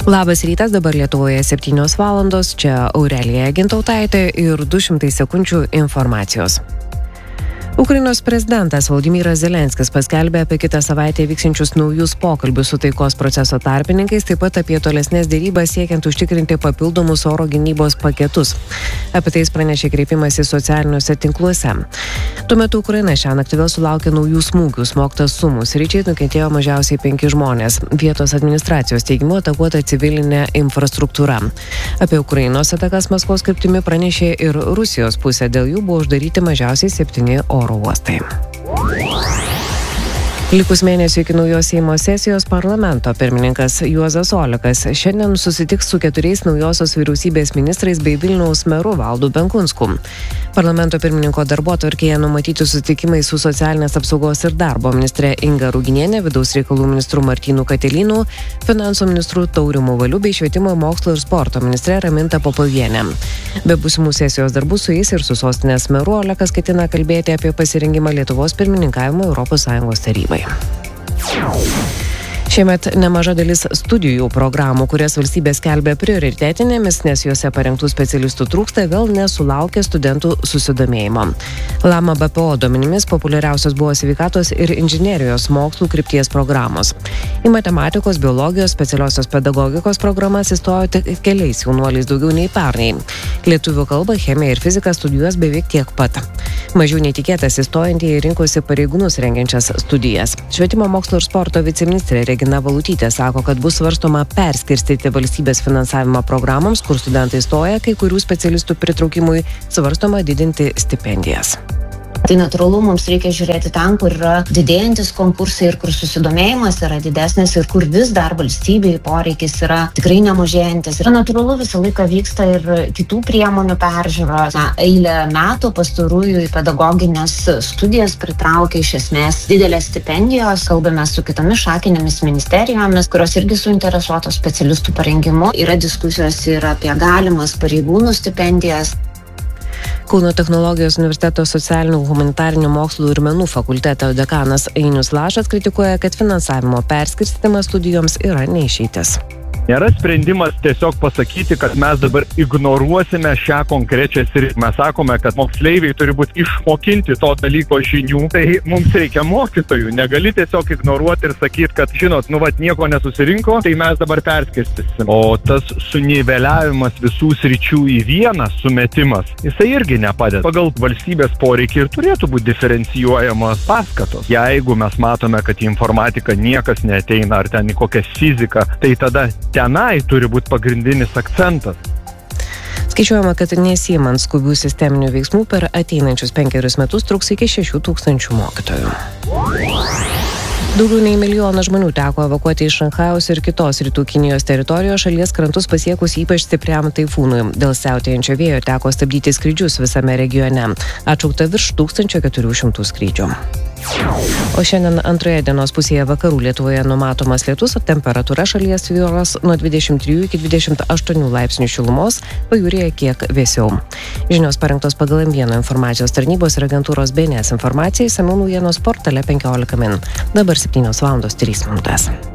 Labas rytas, dabar Lietuvoje 7 valandos, čia Aurelija Gintautaitė ir 200 sekundžių informacijos. Ukrainos prezidentas Volodymyras Zelenskis paskelbė apie kitą savaitę vyksinčius naujus pokalbius su taikos proceso tarpininkais, taip pat apie tolesnės dėrybas siekiant užtikrinti papildomus oro gynybos paketus. Apie tai jis pranešė kreipimąsi socialiniuose tinkluose. Tuo metu Ukraina šiąnakt vėl sulaukė naujų smūgių, smogtas Sumų sričiai nukentėjo mažiausiai 5 žmonės. Vietos administracijos teigimu atakuota civilinė infrastruktūra. Apie Ukrainos atakas Maskvos kryptimi pranešė ir Rusijos pusė, dėl jų buvo uždaryti mažiausiai 7 oro uostai. Likus mėnesių iki naujos Seimo sesijos parlamento pirmininkas Juozas Olekas šiandien susitiks su 4 naujosios vyriausybės ministrais bei Vilniaus meru Valdu Benkunsku. Parlamento pirmininko darbotvarkėje numatyti susitikimai su socialinės apsaugos ir darbo ministre Inga Ruginienė, vidaus reikalų ministru Martynu Katelynu, finansų ministru Taurimu Valiu bei švietimo, mokslo ir sporto ministre Raminta Popovienė. Be būsimų sesijos darbų su jais ir su sostinės meru Olekas ketina kalbėti apie pasirengimą Lietuvos pirmininkavimo ES tarybai. Šiemet nemaža dalis studijų programų, kurias valstybė skelbia prioritetinėmis, nes juose parengtų specialistų trūksta, vėl nesulaukė studentų susidomėjimo. Lama BPO duomenimis populiariausios buvo sveikatos ir inžinerijos mokslų krypties programos. Į matematikos, biologijos, specialiosios pedagogikos programas įstojo tik keliais jaunuoliais daugiau nei pernai. Lietuvių kalbą, chemiją ir fiziką studijuos beveik tiek pat. Mažiau netikėtas įstojantieji rinkosi pareigūnus rengiančias studijas. Švietimo, mokslo ir sporto viceministrė Regina Valutytė sako, kad bus svarstoma perskirstyti valstybės finansavimą programoms, kur studentai stoja, kai kurių specialistų pritraukimui svarstoma didinti stipendijas. Tai natūralu, mums reikia žiūrėti ten, kur yra didėjantis konkursai ir kur susidomėjimas yra didesnis ir kur vis dar valstybei poreikis yra tikrai nemažėjantis. Ir natūralu visą laiką vyksta ir kitų priemonių peržiūra. Eilę metų pastarųjų į pedagoginės studijas pritraukia iš esmės didelės stipendijos. Kalbame su kitomis šakinėmis ministerijomis, kurios irgi suinteresuotos specialistų parengimu. Yra diskusijos ir apie galimas pareigūnų stipendijas. Kauno technologijos universiteto socialinių, humanitarinių mokslų ir menų fakulteto dekanas Ainius Lašas kritikuoja, kad finansavimo perskirstymas studijoms yra neišeitis. Nėra sprendimas tiesiog pasakyti, kad mes dabar ignoruosime šią konkrečią sritį. Mes sakome, kad moksleiviai turi būti išmokinti to dalyko žinių, tai mums reikia mokytojų. Negali tiesiog ignoruoti ir sakyti, kad, žinot, nieko nesusirinko, tai mes dabar perskirstysim. O tas suniveliavimas visų sričių į vieną sumetimas, jisai irgi nepadeda. Pagal valstybės poreikį ir turėtų būti diferencijuojamos paskatos. Jeigu mes matome, kad į informatiką niekas neateina ar ten į kokią fiziką, tai tada tenai turi būti pagrindinis akcentas. Skaičiuojama, kad nesiimant skubių sisteminių veiksmų per ateinančius 5 metus truks iki 6 000 mokytojų. Daugiau nei 1 milijoną žmonių teko evakuoti iš Šanchajaus ir kitos rytų Kinijos teritorijos šalies krantus pasiekus ypač stipriam taifūnui. Dėl siautėjančio vėjo teko stabdyti skrydžius visame regione. Atšaukta virš 1400 skrydžių. O šiandien antroje dienos pusėje vakarų Lietuvoje numatomas lietus, temperatūra šalies svyruos nuo 23 iki 28 laipsnių šilumos, pajūryje kiek vėsiau. Žinios parengtos pagal M1 informacijos tarnybos ir agentūros BNS informacijai, išsamiau naujienos portale 15 min. Dabar 7 valandos 3 minutės.